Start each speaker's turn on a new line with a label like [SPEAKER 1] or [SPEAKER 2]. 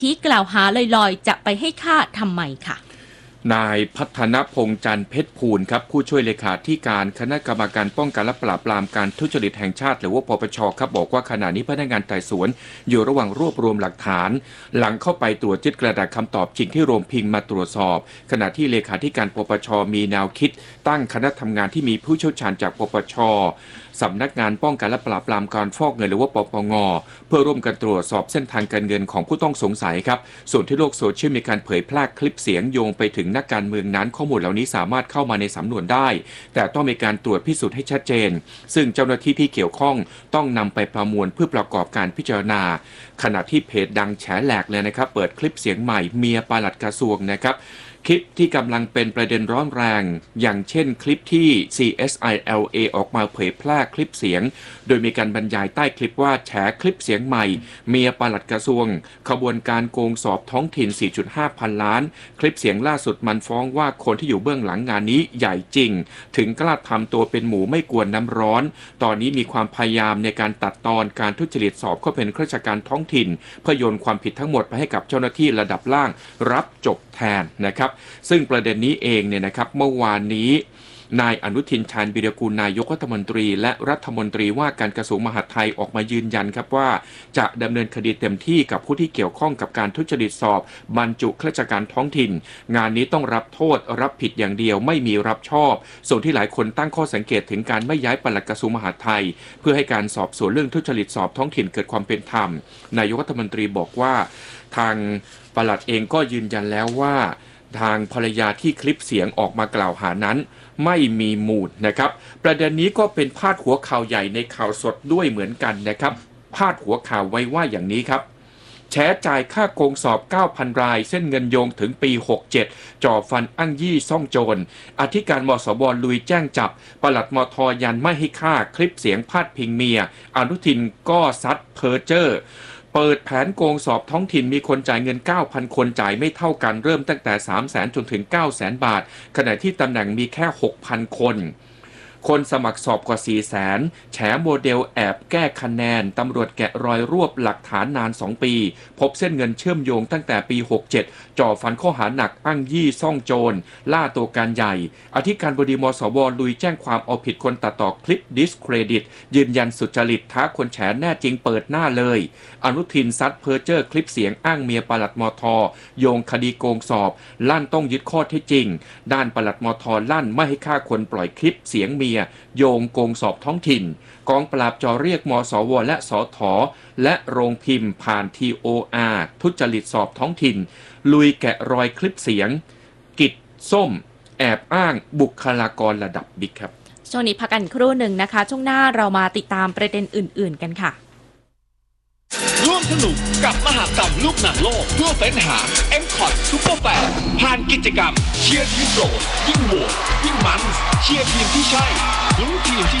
[SPEAKER 1] ที่กล่าวหาลอยๆจะไปให้ฆ่าทำไมค่ะ
[SPEAKER 2] นายพัฒนพงษ์จันทร์เพชรภูลครับผู้ช่วยเลขาธิการคณะกรรมการป้องกันและปราบปรามการทุจริตแห่งชาติหรือว่าปปชครับบอกว่าขณะนี้พนักงานไต่สวนอยู่ระหว่างรวบรวมหลักฐานหลังเข้าไปตรวจยึดกระดาษคำตอบจริงที่โรงพิมพ์มาตรวจสอบขณะที่เลขาธิการปปชมีแนวคิดตั้งคณะทำงานที่มีผู้เชี่ยวชาญจากปปชสำนักงานป้องกันและปราบปรามการฟอกเงินหรือว่าปปงเพื่อร่วมกันตรวจสอบเส้นทางการเงินของผู้ต้องสงสัยครับส่วนที่โลกโซเชียลมีการเผยแพร่คลิปเสียงโยงไปถึงนักการเมืองนั้นข้อมูลเหล่านี้สามารถเข้ามาในสำนวนได้แต่ต้องมีการตรวจพิสูจน์ให้ชัดเจนซึ่งเจ้าหน้าที่ที่เกี่ยวข้องต้องนำไปประมวลเพื่อประกอบการพิจารณาขณะที่เพจดังแฉแหลกเลยนะครับเปิดคลิปเสียงใหม่เมียปลัดกระทรวงนะครับคลิปที่กำลังเป็นประเด็นร้อนแรงอย่างเช่นคลิปที่ CSILA ออกมาเผยแพร่คลิปเสียงโดยมีการบรรยายใต้คลิปว่าแฉคลิปเสียงใหม่เมียปลัดกระทรวงขบวนการโกงสอบท้องถิ่น 4.5 พันล้านคลิปเสียงล่าสุดมันฟ้องว่าคนที่อยู่เบื้องหลังงานนี้ใหญ่จริงถึงกล้าทำตัวเป็นหมูไม่กวนน้ำร้อนตอนนี้มีความพยายามในการตัดตอนการทุจริตสอบเข้าเป็นข้าราชการท้องถิ่นเพื่อโยนความผิดทั้งหมดไปให้กับเจ้าหน้าที่ระดับล่างรับจบแทนนะครับซึ่งประเด็นนี้เองเนี่ยนะครับเมื่อวานนี้นายอนุทินชาญวีรกูลนายกรัฐมนตรีและรัฐมนตรีว่าการกระทรวงมหาดไทยออกมายืนยันครับว่าจะดำเนินคดีเต็มที่กับผู้ที่เกี่ยวข้องกับการทุจริตสอบบรรจุข้าราชการท้องถิ่นงานนี้ต้องรับโทษรับผิดอย่างเดียวไม่มีรับชอบส่วนที่หลายคนตั้งข้อสังเกตถึงการไม่ย้ายปลัดกระทรวงมหาดไทยเพื่อให้การสอบสวนเรื่องทุจริตสอบท้องถิ่นเกิดความเป็นธรรมนายกรัฐมนตรีบอกว่าทางปลัดเองก็ยืนยันแล้วว่าทางภรรยาที่คลิปเสียงออกมากล่าวหานั้นไม่มีมูลนะครับประเด็นนี้ก็เป็นพาดหัวข่าวใหญ่ในข่าวสดด้วยเหมือนกันนะครับพาดหัวข่าวไว้ว่าอย่างนี้ครับแฉจ่ายค่าโกงสอบ 9,000 รายเส้นเงินโยงถึงปี 67 จ่อฟันอ้างยี่ซ่องโจรอธิการมสว.ลุยแจ้งจับปลัดมท.ยันไม่ให้ค่าคลิปเสียงพาดพิงเมียอนุทินก็ซัดเพ้อเจ้อเปิดแผนโกงสอบท้องถิ่นมีคนจ่ายเงิน 9,000 คนจ่ายไม่เท่ากันเริ่มตั้งแต่ 300,000 จนถึง 900,000 บาทขณะที่ตำแหน่งมีแค่ 6,000 คนสมัครสอบกว่า 400,000 แฉโมเดลแอบแก้คะแนนตำรวจแกะรอยรวบหลักฐานนาน 2 ปีพบเส้นเงินเชื่อมโยงตั้งแต่ปี 67 จ่อฟันข้อหาหนักอ้างยี่ซ่องโจรล่าตัวการใหญ่อธิการบดีมสว.ลุยแจ้งความเอาผิดคนตัดต่อคลิปดิสเครดิตยืนยันสุจริตท้าคนแฉแน่จริงเปิดหน้าเลยอนุทินซัดเพ้อเจ้อคลิปเสียงอ้างเมียปลัดมท.โยงคดีโกงสอบลั่นต้องยึดข้อเท็จจริงด้านปลัดมท.ลั่นไม่ให้ฆ่าคนปล่อยคลิปเสียงเมียโยงโกงสอบท้องถิ่นกองปราบจอเรียกมสวและสถและโรงพิมพ์ผ่าน TOR ทุจริตสอบท้องถิ่นลุยแกะรอยคลิปเสียงกิจส้มแอบอ้างบุคลากรระดับบิ๊กครับ
[SPEAKER 1] ช่วงนี้พักกันครู่หนึ่งนะคะช่วงหน้าเรามาติดตามประเด็นอื่นๆกันค่ะ
[SPEAKER 3] ร่วมสนุกกับมหกรรมลูกหนังโลกเพื่อเฟ้นหา M-Cot Super Fan ผ่านกิจกรรมเชียร์ทีมโปรดยิ่งโหวตยิ่งมันเชียร์ทีมที่ใช่ลุ้นทีมที่